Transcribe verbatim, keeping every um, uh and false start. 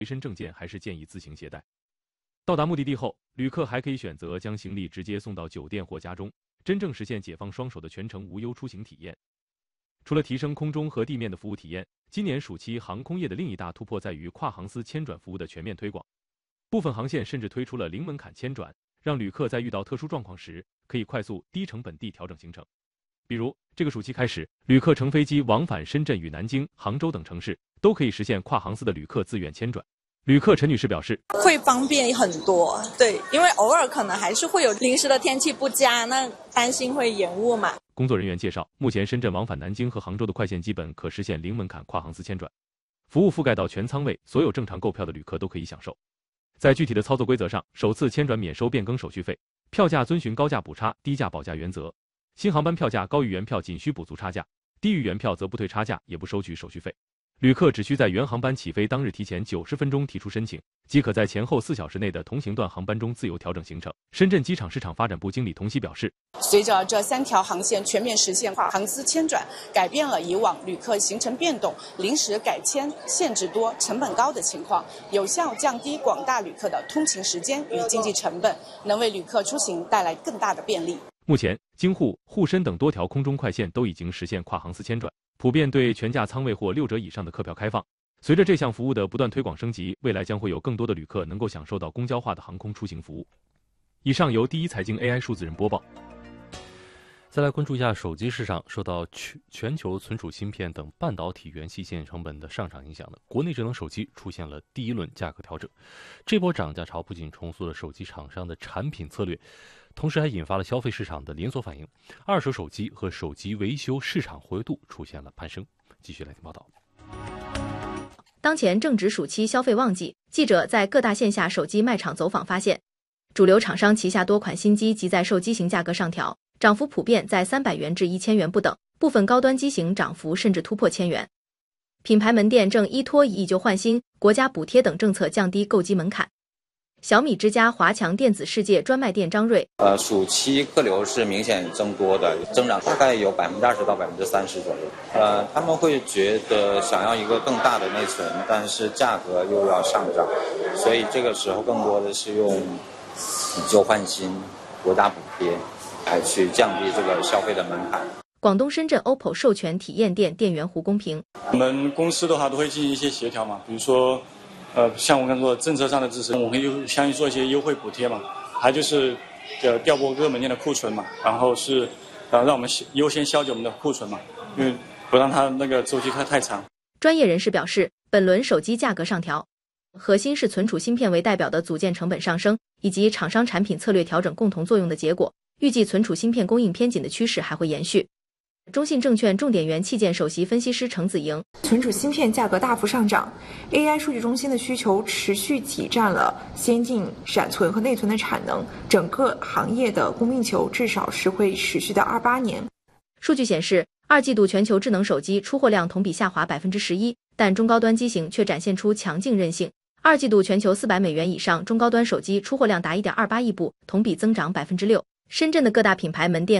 随身证件还是建议自行携带。到达目的地后，旅客还可以选择将行李直接送到酒店或家中，真正实现解放双手的全程无忧出行体验。除了提升空中和地面的服务体验，今年暑期航空业的另一大突破在于跨航司签转服务的全面推广。部分航线甚至推出了零门槛签转，让旅客在遇到特殊状况时，可以快速、低成本地调整行程。比如，这个暑期开始，旅客乘飞机往返深圳与南京、杭州等城市，都可以实现跨航司的旅客自愿签转。旅客陈女士表示， 会方便很多，对，因为偶尔可能还是会有临时的天气不佳，那担心会延误嘛。 工作人员介绍，目前深圳往返南京和杭州的快线基本可实现零门槛跨航司签转，服务覆盖到全舱位，所有正常购票的旅客都可以享受。在具体的操作规则上，首次签转免收变更手续费，票价遵循高价补差、低价保价原则。新航班票价高于原票仅需补足差价，低于原票则不退差价，也不收取手续费。旅客只需在原航班起飞当日提前九十分钟提出申请，即可在前后四小时内的同行段航班中自由调整行程。深圳机场市场发展部经理童希表示， 随着这三条航线全面实现跨航司签转，改变了以往旅客行程变动、临时改签、限制多、成本高的情况，有效降低广大旅客的通勤时间与经济成本，能为旅客出行带来更大的便利。 目前，京沪、沪深等多条空中快线都已经实现跨航司签转，普遍对全价舱位或六折以上的客票开放。随着这项服务的不断推广升级，未来将会有更多的旅客能够享受到公交化的航空出行服务。以上由第一财经 A I 数字人播报。 再来关注一下手机市场，受到全球存储芯片等半导体元器件成本的上涨影响的，国内智能手机出现了第一轮价格调整。这波涨价潮不仅重塑了手机厂商的产品策略，同时还引发了消费市场的连锁反应，二手手机和手机维修市场活跃度出现了攀升。继续来听报道。 当前正值暑期消费旺季，记者在各大线下手机卖场走访发现，主流厂商旗下多款新机即在受机型价格上调，涨幅普遍在三百元至一千元不等，部分高端机型涨幅甚至突破千元。品牌门店正依托以以旧换新、国家补贴等政策降低购机门槛。小米之家华强电子世界专卖店张瑞， 呃，暑期客流是明显增多的，增长大概有百分之二十到百分之三十左右。呃，他们会觉得想要一个更大的内存，但是价格又要上涨，所以这个时候更多的是用以旧换新、国家补贴来去降低这个消费的门槛。 广东深圳 O P P O 授权体验店店员胡公平， 我们公司的话都会进行一些协调嘛，比如说。呃，像我刚才说的政策上的支持，我们就相应做一些优惠补贴嘛，还就是呃调拨各个门店的库存嘛，然后是呃让我们优先消解我们的库存嘛，因为不让它那个周期太太长。 专业人士表示，本轮手机价格上调，核心是存储芯片为代表的组件成本上升，以及厂商产品策略调整共同作用的结果。预计存储芯片供应偏紧的趋势还会延续。中信证券重点元器件首席分析师程子莹， 存储芯片价格大幅上涨 ，A I 数据中心的需求持续挤占了先进闪存和内存的产能，整个行业的供应球至少是会持续到二八年。 数据显示，二季度全球智能手机出货量同比下滑百分之十一，但中高端机型却展现出强劲韧性。二季度全球四百美元以上中高端手机出货量达一点二八亿部，同比增长百分之六。深圳的各大品牌门店